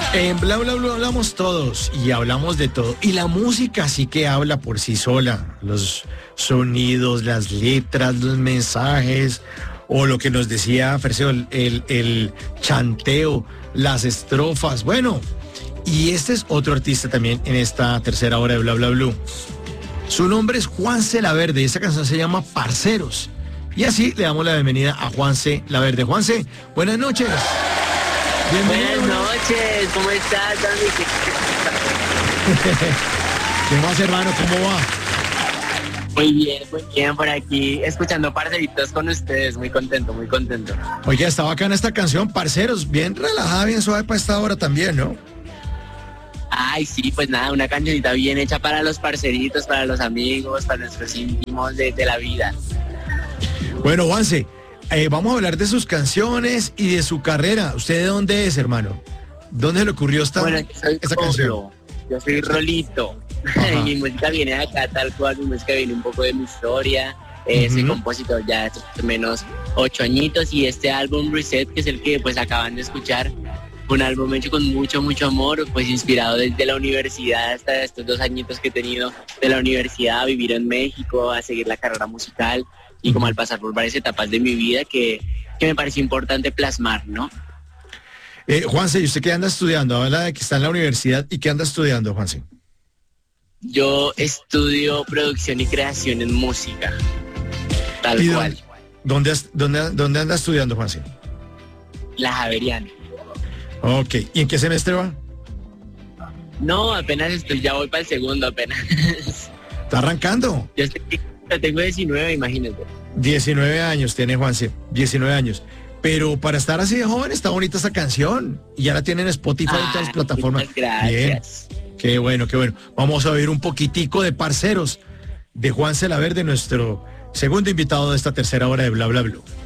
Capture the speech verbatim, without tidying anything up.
En Bla Bla Bla hablamos todos y hablamos de todo. Y la música sí que habla por sí sola. Los sonidos, las letras, los mensajes, o lo que nos decía Ferseo, el, el, el chanteo, las estrofas. Bueno, y este es otro artista también en esta tercera hora de Bla Bla Blue. Su nombre es Juanse Laverde y esta canción se llama Parceros. Y así le damos la bienvenida a Juanse Laverde. Juanse, buenas noches. Bienvenido. Buenas noches, ¿cómo estás, Dani? ¿Qué más, hermano? ¿Cómo va? Muy bien, muy bien, por aquí, escuchando Parceritos con ustedes, muy contento, muy contento. Oye, está bacana esta canción, Parceros, bien relajada, bien suave para esta hora también, ¿no? Ay, sí, pues nada, una cancionita bien hecha para los parceritos, para los amigos, para nuestros íntimos de, de la vida. Bueno, Juanse, eh, vamos a hablar de sus canciones y de su carrera. ¿Usted de dónde es, hermano? ¿Dónde le ocurrió esta, bueno, yo soy esta Rolo, canción? Yo soy Rolito. Y mi música viene de acá, tal cual, mi música viene un poco de mi historia. Eh, uh-huh. Soy compositor ya hace menos ocho añitos y este álbum Reset, que es el que pues acaban de escuchar, un álbum hecho con mucho, mucho amor, pues inspirado desde la universidad hasta estos dos añitos que he tenido de la universidad, a vivir en México, a seguir la carrera musical y como al pasar por varias etapas de mi vida que, que me pareció importante plasmar, ¿no? Eh, Juanse, ¿y usted qué anda estudiando? Habla de que está en la universidad y qué anda estudiando, Juanse. Yo estudio producción y creación en música, tal ¿Y cual. ¿Dónde, dónde, dónde anda estudiando, Juanse? La Javeriana. Ok, ¿y en qué semestre va? No, apenas estoy, ya voy para el segundo apenas. ¿Está arrancando? Yo, estoy, yo tengo diecinueve, imagínate. diecinueve años tiene Juanse, diecinueve años. Pero para estar así de joven está bonita esa canción. Y ya la tienen en Spotify y todas las plataformas. Muchas gracias. Bien. Qué bueno, qué bueno. Vamos a oír un poquitico de Parceros de Juanse Laverde, nuestro segundo invitado de esta tercera hora de Bla Bla Blue.